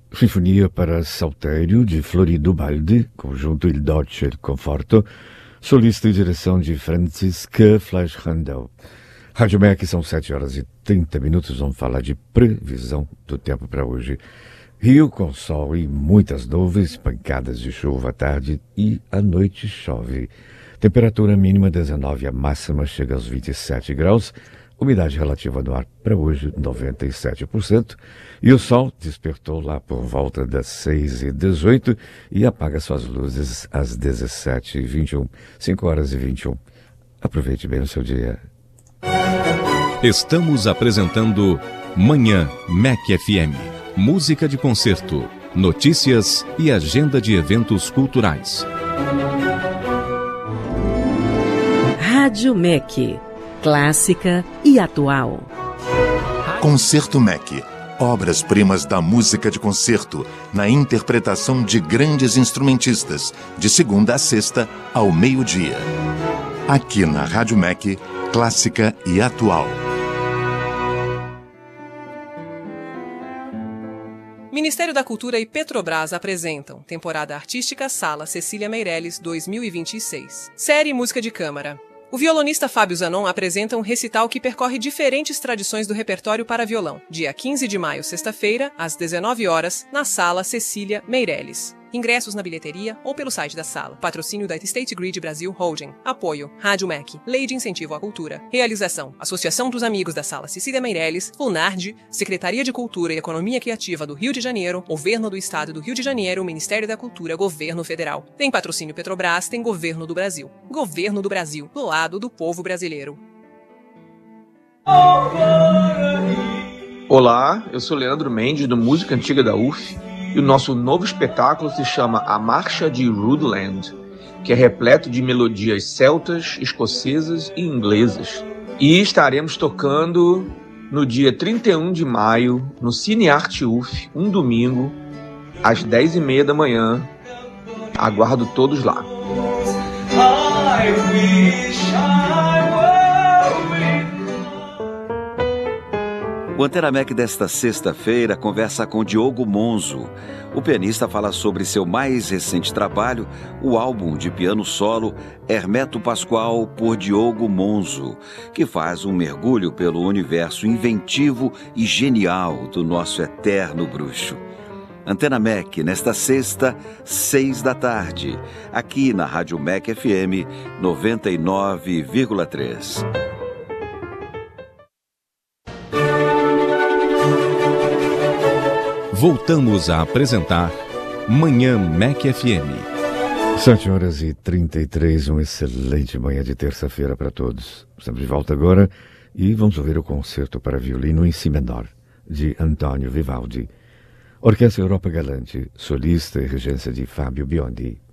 Sinfonia para saltério de Florido Baldi, conjunto Il Dolce e il Conforto, solista e direção de Franziska Fleisch-Handel. Rádio MEC, são 7h30, vamos falar de previsão do tempo para hoje. Rio com sol e muitas nuvens, pancadas de chuva à tarde e à noite chove. Temperatura mínima 19, a máxima chega aos 27 graus. Umidade relativa do ar para hoje, 97%. E o sol despertou lá por volta das 6h18 e apaga suas luzes às 17h21. 5h21. Aproveite bem o seu dia. Estamos apresentando Manhã MEC FM. Música de concerto, notícias e agenda de eventos culturais. Rádio MEC. Clássica e atual. Concerto MEC. Obras-primas da música de concerto, na interpretação de grandes instrumentistas, de segunda a sexta, ao meio-dia. Aqui na Rádio MEC, Clássica e Atual. Ministério da Cultura e Petrobras apresentam Temporada Artística Sala Cecília Meirelles 2026. Série Música de Câmara. O violonista Fábio Zanon apresenta um recital que percorre diferentes tradições do repertório para violão. Dia 15 de maio, sexta-feira, às 19h, na Sala Cecília Meirelles. Ingressos na bilheteria ou pelo site da sala. Patrocínio da State Grid Brasil Holding. Apoio Rádio MEC. Lei de Incentivo à Cultura. Realização: Associação dos Amigos da Sala Cecília Meirelles, FUNARD, Secretaria de Cultura e Economia Criativa do Rio de Janeiro, Governo do Estado do Rio de Janeiro, Ministério da Cultura, Governo Federal. Tem patrocínio Petrobras, tem Governo do Brasil. Governo do Brasil, do lado do povo brasileiro. Olá, eu sou Leandro Mendes, do Música Antiga da UF. E o nosso novo espetáculo se chama A Marcha de Rhuddlan, que é repleto de melodias celtas, escocesas e inglesas. E estaremos tocando no dia 31 de maio, no Cine Arte UF, um domingo, às 10h30 da manhã. Aguardo todos lá. O Antena MEC desta sexta-feira conversa com Diogo Monzo. O pianista fala sobre seu mais recente trabalho, o álbum de piano solo Hermeto Pascoal por Diogo Monzo, que faz um mergulho pelo universo inventivo e genial do nosso eterno bruxo. Antena MEC, nesta sexta, 6h, aqui na Rádio MEC FM 99,3. Voltamos a apresentar Manhã MEC FM. 7h33, uma excelente manhã de terça-feira para todos. Estamos de volta agora e vamos ouvir o concerto para violino em si menor, de Antônio Vivaldi. Orquestra Europa Galante, solista e regência de Fábio Biondi.